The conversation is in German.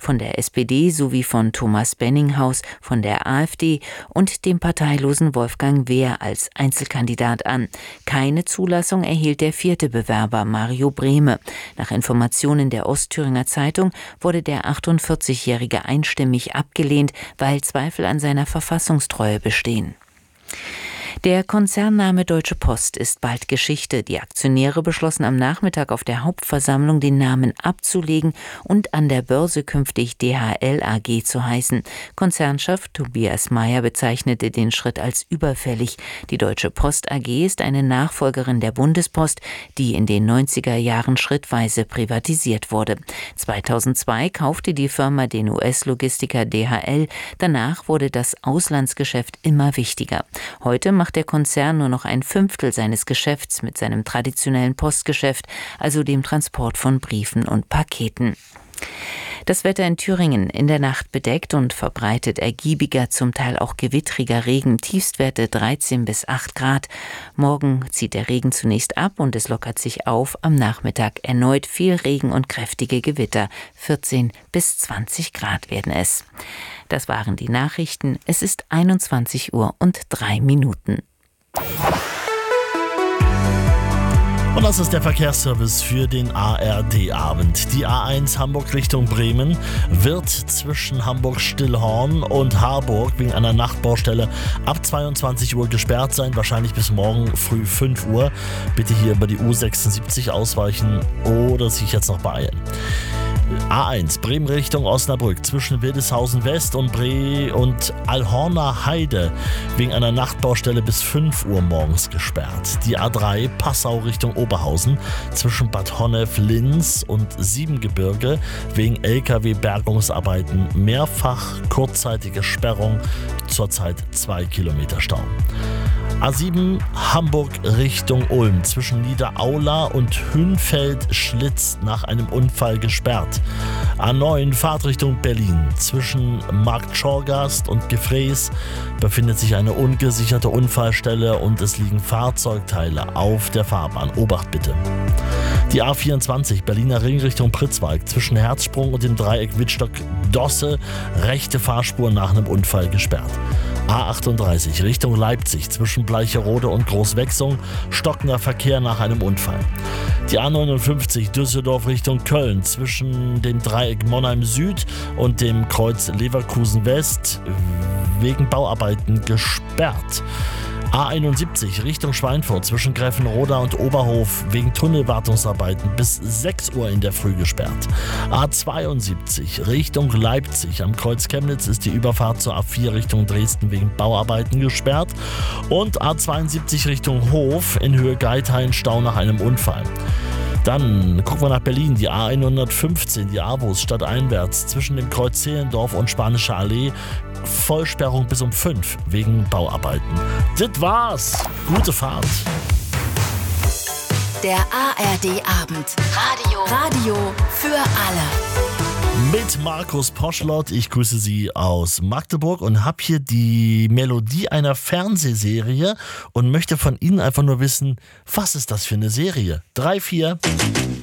von der SPD sowie von Thomas Benninghaus von der AfD und dem parteilosen Wolfgang Wehr als Einzelkandidat an. Keine Zulassung erhielt der vierte Bewerber, Mario Brehme. Nach Informationen der Ostthüringer Zeitung wurde der 48-Jährige einstimmig abgelehnt, weil Zweifel an seiner Verfassungstreue bestehen. Der Konzernname Deutsche Post ist bald Geschichte. Die Aktionäre beschlossen am Nachmittag auf der Hauptversammlung, den Namen abzulegen und an der Börse künftig DHL AG zu heißen. Konzernchef Tobias Meyer bezeichnete den Schritt als überfällig. Die Deutsche Post AG ist eine Nachfolgerin der Bundespost, die in den 90er Jahren schrittweise privatisiert wurde. 2002 kaufte die Firma den US-Logistiker DHL. Danach wurde das Auslandsgeschäft immer wichtiger. Heute macht der Konzern nur noch ein Fünftel seines Geschäfts mit seinem traditionellen Postgeschäft, also dem Transport von Briefen und Paketen. Das Wetter in Thüringen: in der Nacht bedeckt und verbreitet ergiebiger, zum Teil auch gewittriger Regen, Tiefstwerte 13 bis 8 Grad. Morgen zieht der Regen zunächst ab und es lockert sich auf. Am Nachmittag erneut viel Regen und kräftige Gewitter. 14 bis 20 Grad werden es. Das waren die Nachrichten. Es ist 21 Uhr und 3 Minuten. Und das ist der Verkehrsservice für den ARD-Abend. Die A1 Hamburg Richtung Bremen wird zwischen Hamburg-Stillhorn und Harburg wegen einer Nachtbaustelle ab 22 Uhr gesperrt sein, wahrscheinlich bis morgen früh 5 Uhr. Bitte hier über die U76 ausweichen oder sich jetzt noch beeilen. A1 Bremen Richtung Osnabrück zwischen Wildeshausen West und Alhorner Heide wegen einer Nachtbaustelle bis 5 Uhr morgens gesperrt. Die A3 Passau Richtung Oberhausen zwischen Bad Honnef-Linz und Siebengebirge wegen LKW-Bergungsarbeiten mehrfach kurzzeitige Sperrung, zurzeit 2 Kilometer Stau. A7 Hamburg Richtung Ulm zwischen Niederaula und Hünfeld-Schlitz nach einem Unfall gesperrt. A9 Fahrtrichtung Berlin zwischen Markt Schorgast und Gefrees befindet sich eine ungesicherte Unfallstelle und es liegen Fahrzeugteile auf der Fahrbahn. Obacht bitte. Die A24 Berliner Ring Richtung Pritzwalk zwischen Herzsprung und dem Dreieck Wittstock-Dosse rechte Fahrspur nach einem Unfall gesperrt. A38 Richtung Leipzig zwischen Bleicherode und Großwechsung stockender Verkehr nach einem Unfall. Die A59 Düsseldorf Richtung Köln zwischen dem Dreieck Monheim Süd und dem Kreuz Leverkusen West wegen Bauarbeiten gesperrt. A71 Richtung Schweinfurt zwischen Gräfenroda und Oberhof wegen Tunnelwartungsarbeiten bis 6 Uhr in der Früh gesperrt. A72 Richtung Leipzig am Kreuz Chemnitz ist die Überfahrt zur A4 Richtung Dresden wegen Bauarbeiten gesperrt. Und A72 Richtung Hof in Höhe Geithain Stau nach einem Unfall. Dann gucken wir nach Berlin, die A115, die Avus stadteinwärts zwischen dem Kreuz Zehlendorf und Spanische Allee. Vollsperrung bis um 5 wegen Bauarbeiten. Das war's. Gute Fahrt. Der ARD-Abend. Radio für alle. Mit Markus Poschlott. Ich grüße Sie aus Magdeburg und habe hier die Melodie einer Fernsehserie und möchte von Ihnen einfach nur wissen, was ist das für eine Serie? 3, 4...